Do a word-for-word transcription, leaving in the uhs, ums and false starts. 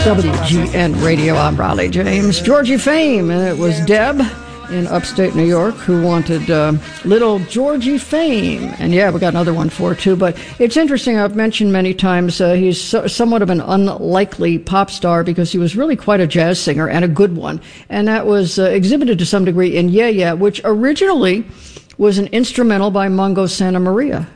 W G N Radio, I'm Raleigh James. Georgie Fame, and it was Deb in upstate New York who wanted uh, little Georgie Fame. And yeah, we got another one for it too. But it's interesting, I've mentioned many times, uh, he's so, somewhat of an unlikely pop star because he was really quite a jazz singer and a good one. And that was uh, exhibited to some degree in Yeah Yeah, which originally was an instrumental by Mongo Santa Maria.